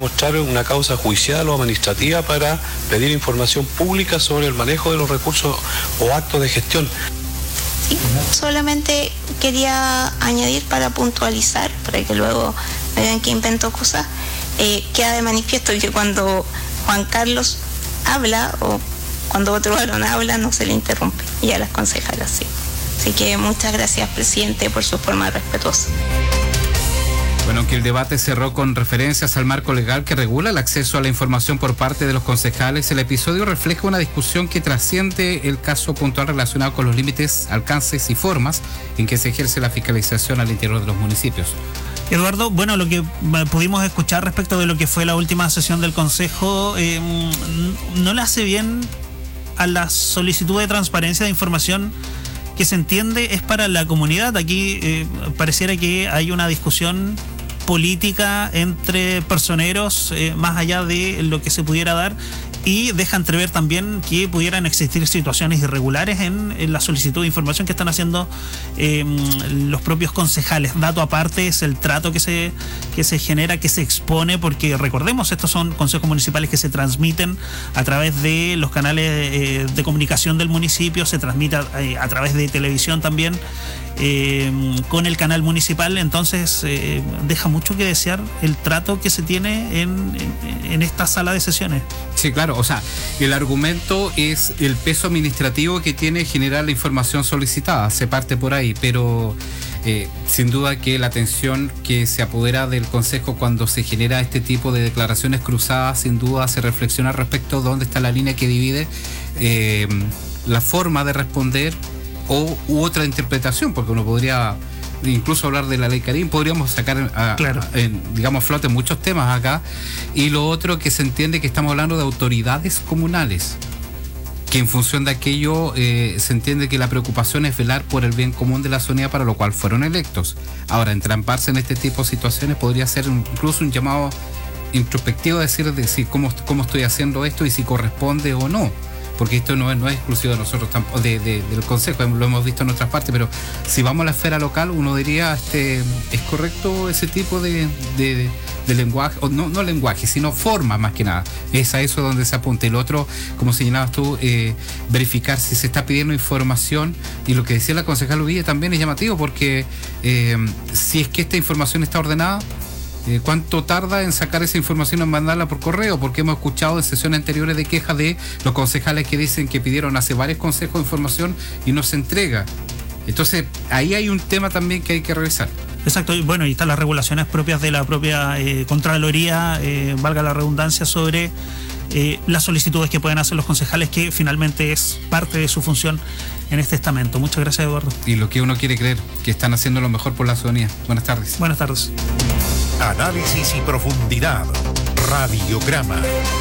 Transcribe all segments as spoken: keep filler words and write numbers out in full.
mostrar una causa judicial o administrativa para pedir información pública sobre el manejo de los recursos o actos de gestión. Sí, solamente quería añadir para puntualizar, para que luego me vean que invento cosas, eh, queda de manifiesto que cuando Juan Carlos habla o cuando otro varón habla no se le interrumpe, y a las concejalas sí. Así que muchas gracias, presidente, por su forma respetuosa. Bueno, que el debate cerró con referencias al marco legal que regula el acceso a la información por parte de los concejales. El episodio refleja una discusión que trasciende el caso puntual relacionado con los límites, alcances y formas en que se ejerce la fiscalización al interior de los municipios. Eduardo, bueno, lo que pudimos escuchar respecto de lo que fue la última sesión del Consejo, eh, no le hace bien a la solicitud de transparencia de información que se entiende es para la comunidad. Aquí eh, pareciera que hay una discusión política entre personeros eh, más allá de lo que se pudiera dar, y deja entrever también que pudieran existir situaciones irregulares en, en la solicitud de información que están haciendo eh, los propios concejales. Dato aparte es el trato que se, que se genera, que se expone, porque recordemos, estos son consejos municipales que se transmiten a través de los canales eh, de comunicación del municipio, se transmite a, eh, a través de televisión también, eh, con el canal municipal. Entonces eh, deja mucho que desear el trato que se tiene en, en, en esta sala de sesiones. Sí, claro, o sea, el argumento es el peso administrativo que tiene generar la información solicitada, se parte por ahí, pero eh, sin duda que la atención que se apodera del Consejo cuando se genera este tipo de declaraciones cruzadas, sin duda se reflexiona respecto a dónde está la línea que divide eh, la forma de responder o u otra interpretación, porque uno podría incluso hablar de la ley Karim, podríamos sacar a, claro. a, en, digamos, flote muchos temas acá. Y lo otro, que se entiende que estamos hablando de autoridades comunales, que en función de aquello eh, se entiende que la preocupación es velar por el bien común de la ciudadanía, para lo cual fueron electos. Ahora, entramparse en este tipo de situaciones podría ser un, incluso un llamado introspectivo a decir de si cómo, cómo estoy haciendo esto y si corresponde o no. Porque esto no es, no es exclusivo de nosotros, de, de, del Consejo, lo hemos visto en otras partes, pero si vamos a la esfera local, uno diría, este, ¿es correcto ese tipo de, de, de lenguaje? O no, no lenguaje, sino forma más que nada. Es a eso donde se apunta. Y lo otro, como señalabas tú, eh, verificar si se está pidiendo información, y lo que decía la concejal Uvilla también es llamativo, porque eh, si es que esta información está ordenada, Eh, ¿cuánto tarda en sacar esa información, en mandarla por correo? Porque hemos escuchado en sesiones anteriores de quejas de los concejales que dicen que pidieron hace varios consejos de información y no se entrega. Entonces, ahí hay un tema también que hay que revisar. Exacto, y bueno, y están las regulaciones propias de la propia eh, Contraloría, eh, valga la redundancia, sobre eh, las solicitudes que pueden hacer los concejales, que finalmente es parte de su función en este estamento. Muchas gracias, Eduardo. Y lo que uno quiere creer, que están haciendo lo mejor por la ciudadanía. Buenas tardes. Buenas tardes. Análisis y profundidad. Radiograma.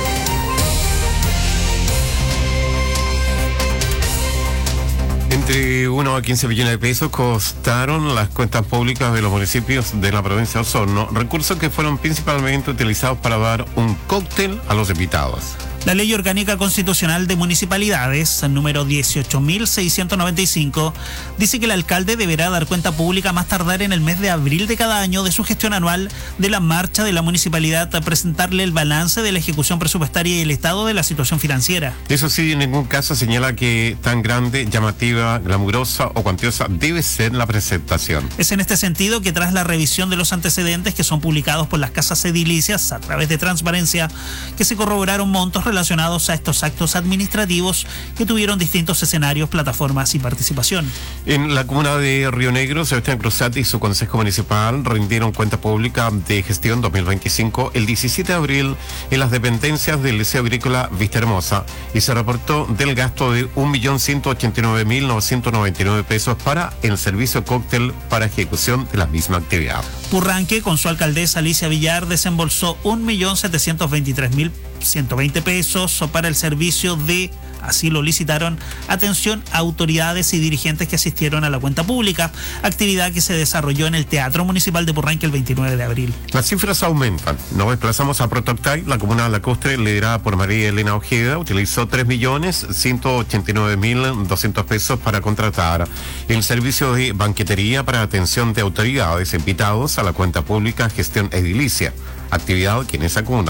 Entre uno a quince billones de pesos costaron las cuentas públicas de los municipios de la provincia de Osorno, recursos que fueron principalmente utilizados para dar un cóctel a los invitados. La Ley Orgánica Constitucional de Municipalidades, número dieciocho mil seiscientos noventa y cinco, dice que el alcalde deberá dar cuenta pública más tardar en el mes de abril de cada año de su gestión anual de la marcha de la municipalidad, a presentarle el balance de la ejecución presupuestaria y el estado de la situación financiera. Eso sí, en ningún caso señala que tan grande, llamativa, glamurosa o cuantiosa debe ser la presentación. Es en este sentido que, tras la revisión de los antecedentes que son publicados por las casas edilicias a través de transparencia, que se corroboraron montos relacionados a estos actos administrativos que tuvieron distintos escenarios, plataformas y participación. En la comuna de Río Negro, Sebastián Cruzati y su consejo municipal rindieron cuenta pública de gestión dos mil veinticinco el diecisiete de abril en las dependencias del Liceo Agrícola Vista Hermosa, y se reportó del gasto de un millón ciento ochenta y nueve mil novecientos noventa y nueve pesos para el servicio cóctel para ejecución de la misma actividad. Purranque, con su alcaldesa Alicia Villar, desembolsó un millón setecientos veintitrés mil ciento veinte pesos para el servicio de, así lo licitaron, atención a autoridades y dirigentes que asistieron a la cuenta pública, actividad que se desarrolló en el Teatro Municipal de Purranque el veintinueve de abril. Las cifras aumentan. Nos desplazamos a Protoctay. La comuna de Lacustre, liderada por María Elena Ojeda, utilizó tres millones ciento ochenta y nueve mil doscientos pesos para contratar el servicio de banquetería para atención de autoridades invitados a la cuenta pública gestión edilicia, actividad que en esa comuna